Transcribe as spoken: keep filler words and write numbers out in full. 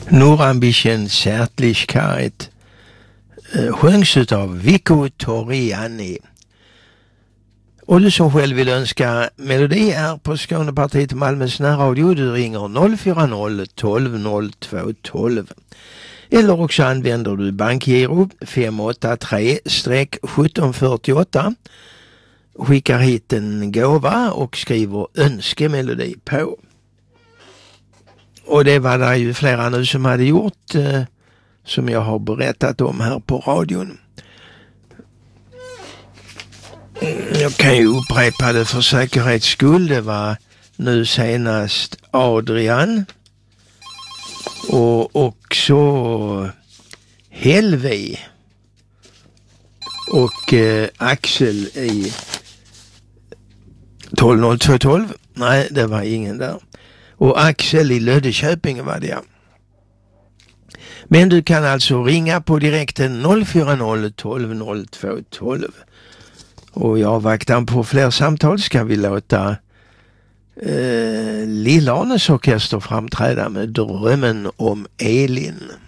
Nur ein bisschen Zärtlichkeit eh, sjöngs av Vico Torriani. Och du som själv vill önska melodi är på Skånepartiet Malmös närradio. Du ringer noll fyra noll tolv noll två tolv. Eller också använder du bankgiro fem åtta tre sjutton fyrtioåtta. Skickar hit en gåva och skriver önskemelodi på. Och det var det ju flera nu som hade gjort eh, som jag har berättat om här på radion. Jag kan ju upprepa det för säkerhets skull. Det var nu senast Adrian och också Helvi och eh, Axel i tolv noll två tolv. Nej, det var ingen där. Och Axel i Löddeköping var det, ja. Men du kan alltså ringa på direkten noll fyra noll tolv noll två tolv. Och i avvaktan på fler samtal ska vi låta eh, Lilla Arnes orkester framträda med Drömmen om Elin.